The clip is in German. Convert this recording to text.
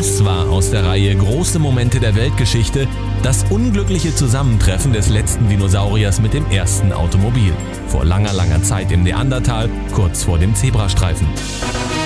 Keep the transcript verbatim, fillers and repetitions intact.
Das war aus der Reihe Große Momente der Weltgeschichte das unglückliche Zusammentreffen des letzten Dinosauriers mit dem ersten Automobil. Vor langer, langer Zeit im Neandertal, kurz vor dem Zebrastreifen.